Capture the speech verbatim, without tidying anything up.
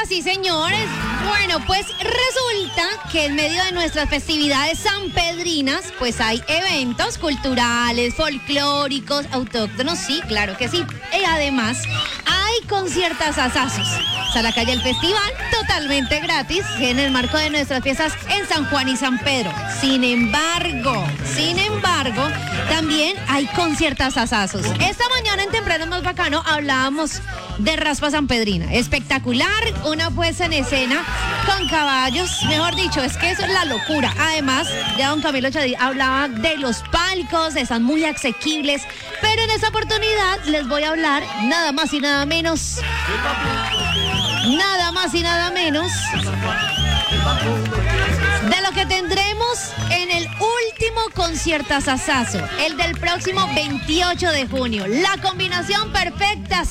sí, señores. Bueno, pues resulta que en medio de nuestras festividades sanpedrinas, pues hay eventos culturales, folclóricos, autóctonos, sí, claro que sí. Y además hay conciertos asazos. Salacaya el festival, totalmente gratis, en el marco de nuestras fiestas en San Juan y San Pedro. Sin embargo, sin embargo, también hay conciertos asazos. Esta mañana en Temprano Más Bacano hablábamos de raspa sanpedrina. Espectacular, una puesta en escena con caballos, mejor dicho, es que eso es la locura. Además, ya don Camilo Chadí hablaba de los palcos, están muy asequibles, pero en esta oportunidad les voy a hablar nada más y nada menos, nada más y nada menos de lo que tendremos en el último concierto asazazo, el del próximo veintiocho de junio. La combinación perfecta.